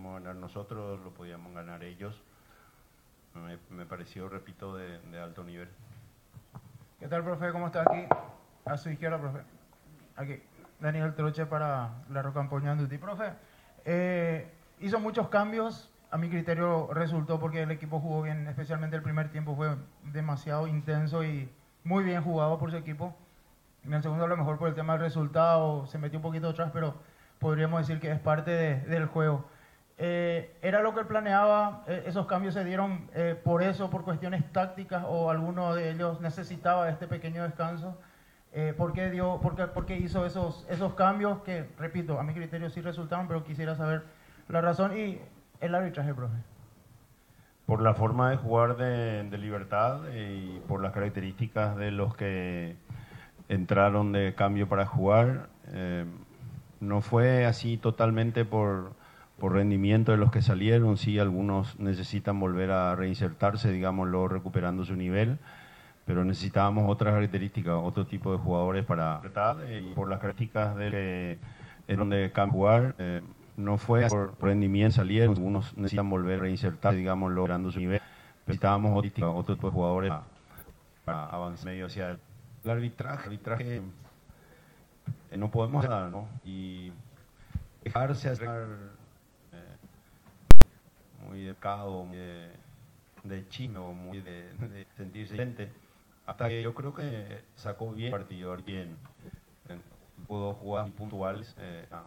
podíamos ganar nosotros, lo podíamos ganar ellos. Me pareció, repito, de alto nivel. ¿Qué tal, profe? ¿Cómo está? Aquí, a su izquierda, profe. Aquí, Daniel Troche para la Rocampoña Anduti. Profe, hizo muchos cambios. A mi criterio resultó porque el equipo jugó bien, especialmente el primer tiempo fue demasiado intenso y muy bien jugado por su equipo. En el segundo a lo mejor por el tema del resultado se metió un poquito atrás, pero podríamos decir que es parte del juego. ¿Era lo que él planeaba? ¿Esos cambios se dieron por eso, por cuestiones tácticas, o alguno de ellos necesitaba este pequeño descanso? ¿Por qué hizo esos cambios que, repito, a mi criterio sí resultaron, pero quisiera saber la razón y el arbitraje, profe? Por la forma de jugar de Libertad y por las características de los que entraron de cambio para jugar, no fue así totalmente por rendimiento de los que salieron. Sí, algunos necesitan volver a reinsertarse, digámoslo, recuperando su nivel, pero necesitábamos otras características, otro tipo de jugadores para y por las características de que eran de cambio jugar, no fue por rendimiento, salieron, algunos necesitan volver a reinsertarse, digámoslo, recuperando su nivel. Necesitábamos otro tipo de jugadores para avanzar medio hacia el arbitraje. No podemos dar, ¿no? Y dejarse hacer muy delicado, muy de chino, muy de sentirse gente, hasta que yo creo que sacó bien el partido, bien, pudo jugar puntuales